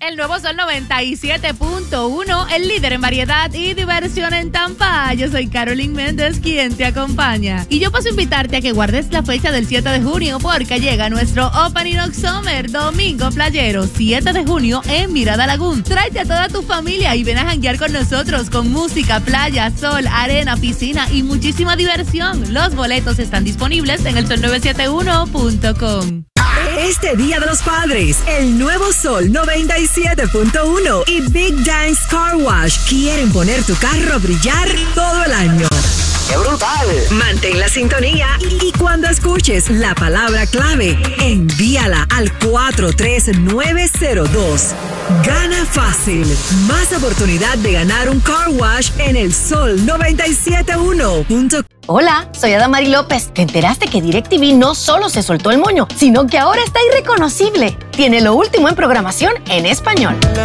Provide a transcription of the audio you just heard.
El nuevo Sol 97.1, el líder en variedad y diversión en Tampa. Yo soy Carolyn Méndez, quien te acompaña. Y yo paso a invitarte a que guardes la fecha del 7 de junio porque llega nuestro Opening of Summer, Domingo Playero, 7 de junio en Mirada Lagoon. Tráete a toda tu familia y ven a janguear con nosotros con música, playa, sol, arena, piscina y muchísima diversión. Los boletos están disponibles en el sol971.com. Este Día de los Padres, el nuevo Sol 97.1 y Big Dance Car Wash quieren poner tu carro a brillar todo el año. ¡Qué brutal! Mantén la sintonía y cuando escuches la palabra clave, envíala al 43902. Gana fácil. Más oportunidad de ganar un car wash en el Sol 97.1. Hola, soy Adamari López. ¿Te enteraste que DirecTV no solo se soltó el moño, sino que ahora está irreconocible? Tiene lo último en programación en español.